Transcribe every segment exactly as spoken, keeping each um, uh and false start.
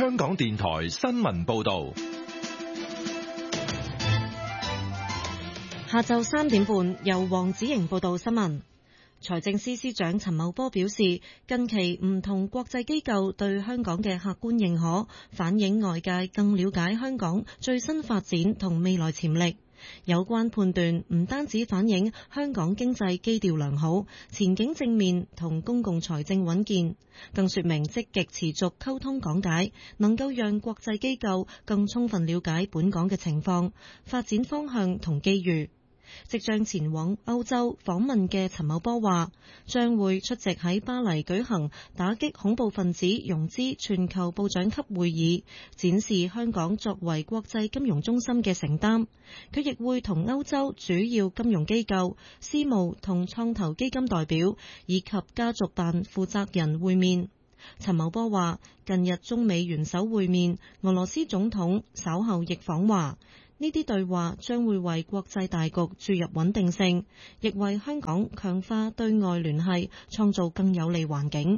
香港電台新聞報道。 下晝三點半，由黃子瑩報道新聞。財政司司長陳茂波表示，近期唔同國際機構對香港嘅客觀認可，反映外界更了解香港最新發展同未來潛力。有關判斷唔單止反映香港經濟基調良好、前景正面同公共財政穩健，更說明積極持續溝通講解，能夠讓國際機構更充分了解本港嘅情況、發展方向同機遇。即將前往歐洲訪問嘅陳茂波話，將會出席喺巴黎舉行打擊恐怖分子融資全球部長級會議，展示香港作為國際金融中心嘅承擔。佢亦會同歐洲主要金融機構、私募同創投基金代表以及家族辦負責人會面。陳茂波話，近日中美元首會面，俄羅斯總統稍後亦訪華。呢啲對話將會為國際大局注入穩定性，亦為香港強化對外聯繫創造更有利環境。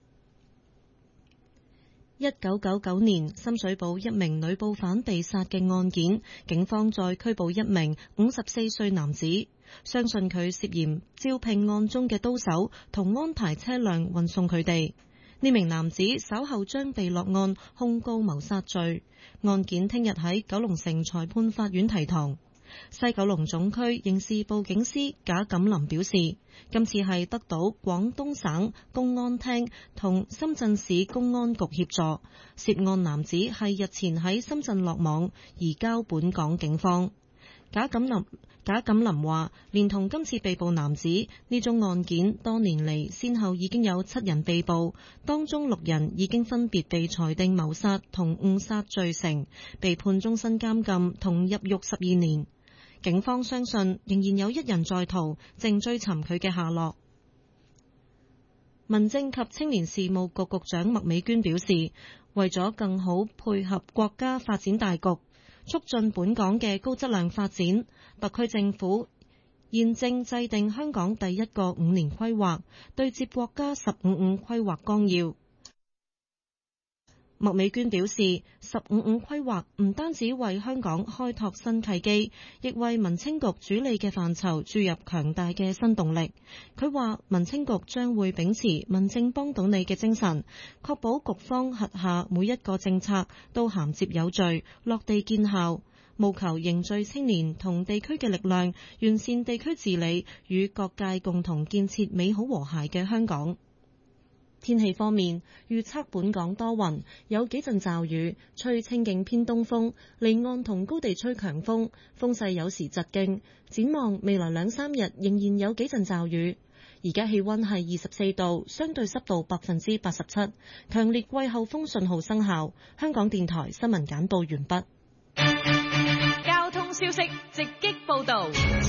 一九九九年深水埗一名女報販被殺嘅案件，警方再拘捕一名五十四歲男子，相信佢涉嫌招聘案中嘅刀手同安排車輛運送佢哋。呢名男子稍後將被落案控告謀殺罪，案件聽日喺九龍城裁判法院提堂。西九龍總區刑事部警司賈錦林表示，今次係得到廣東省公安廳同深圳市公安局協助，涉案男子係日前喺深圳落網，移交本港警方。賈錦林賈錦林話，連同今次被捕男子，呢宗案件多年嚟先後已經有七人被捕，當中六人已經分別被裁定謀殺同誤殺罪成，被判終身監禁同入獄十二年。警方相信仍然有一人在逃，正追尋佢嘅下落。民政及青年事務局局長麥美娟表示，為咗更好配合國家發展大局，促進本港嘅高質量發展，特區政府現正制定香港第一個五年規劃，對接國家十五五規劃綱要。麥美娟表示，十五五規劃唔單止為香港開拓新契機，亦為民青局主理嘅範疇注入強大嘅新動力。佢話，民青局將會秉持民政幫到你嘅精神，確保局方轄下每一個政策都銜接有序、落地見效，務求凝聚青年同地區嘅力量，完善地區治理，與各界共同建設美好和諧嘅香港。天氣方面，預測本港多雲，有幾陣驟雨，吹清勁偏東風，離岸同高地吹強風，風勢有時疾勁。展望未來兩三日仍然有幾陣驟雨。而家氣溫係二十四度，相對濕度百分之八十七，強烈季候風信號生效。香港電台新聞簡報完畢。 交通消息直擊報道。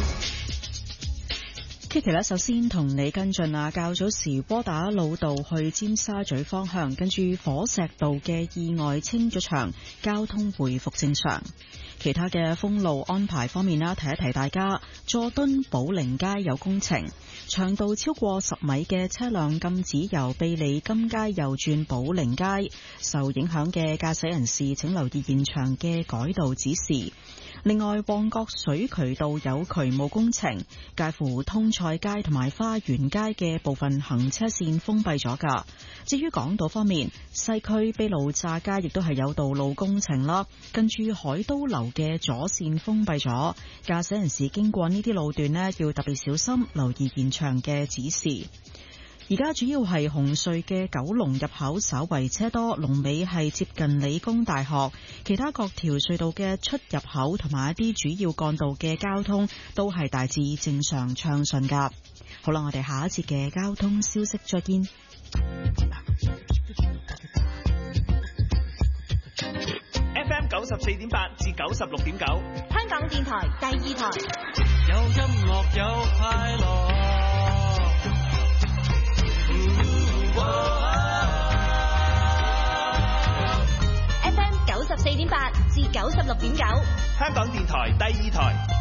Kitty 咧，首先同你跟進啊，較早時窩打老道去尖沙咀方向，跟住火石道嘅意外清咗場，交通回復正常。其他嘅封路安排方面啦，提一提大家，佐敦寶靈街有工程，長度超過十米嘅車輛禁止由庇利金街右轉寶靈街，受影響嘅駕駛人士請留意現場嘅改道指示。另外，旺角水渠道有渠務工程，介乎通菜街同埋花園街嘅部分行車線封閉咗㗎。至於港島方面，西區卑路乍街亦都係有道路工程啦，跟住海都樓嘅左線封閉咗，駕駛人士經過呢啲路段呢，要特別小心，留意現場嘅指示。而家主要係紅隧嘅九龍入口稍為車多，龍尾係接近理工大學，其他各條隧道嘅出入口同埋一啲主要幹道嘅交通都係大致正常暢順㗎。好啦，我哋下一節嘅交通消息再見。 F M 九十四點八至九十六點九， 香港電台第二台， 有音樂有快樂。 F M 九十四點八至九十六點九， 香港電台第二台。